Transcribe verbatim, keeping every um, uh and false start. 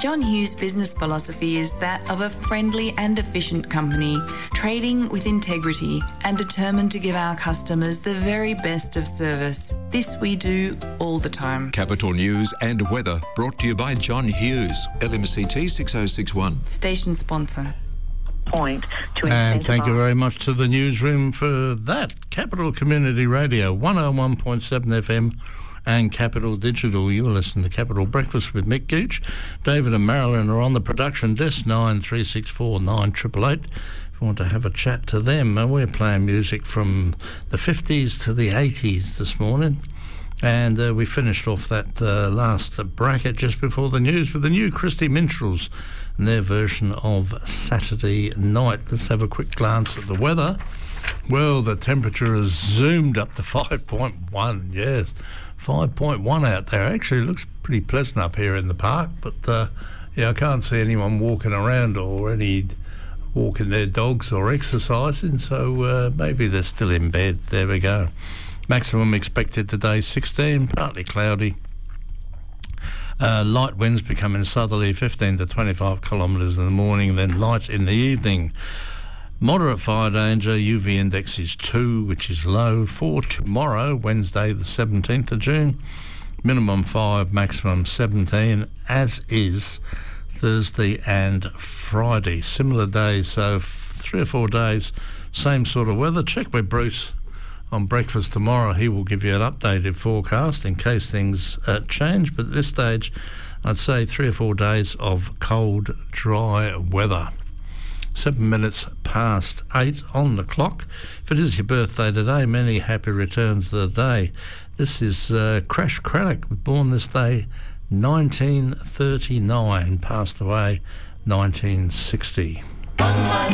John Hughes' business philosophy is that of a friendly and efficient company, trading with integrity and determined to give our customers the very best of service. This we do all the time. Capital News and weather brought to you by John Hughes, L M C T six oh six one. Station sponsor. Point to and thank you very much to the newsroom for that. Capital Community Radio, one oh one point seven F M and Capital Digital. You're listening to Capital Breakfast with Mick Gooch. David and Marilyn are on the production desk, nine three six four nine eight eight eight. If you want to have a chat to them, and we're playing music from the fifties to the eighties this morning. And uh, we finished off that uh, last bracket just before the news with the new Christy Minstrels and their version of Saturday Night. Let's have a quick glance at the weather. Well, the temperature has zoomed up to five point one, yes, five point one out there. Actually, it looks pretty pleasant up here in the park, but uh, yeah, I can't see anyone walking around or any walking their dogs or exercising, so uh, maybe they're still in bed. There we go. Maximum expected today, sixteen, partly cloudy. Uh, light winds becoming southerly, fifteen to twenty-five kilometres in the morning, then light in the evening. Moderate fire danger, U V index is two, which is low. For tomorrow, Wednesday the seventeenth of June, minimum five, maximum seventeen, as is Thursday and Friday. Similar days, so three or four days, same sort of weather. Check with Bruce on breakfast tomorrow. He will give you an updated forecast in case things uh, change, but at this stage I'd say three or four days of cold, dry weather. Seven minutes past eight on the clock. If it is your birthday today, many happy returns of the day. This is uh, Crash Craddock, born this day nineteen thirty-nine, passed away nineteen sixty. On my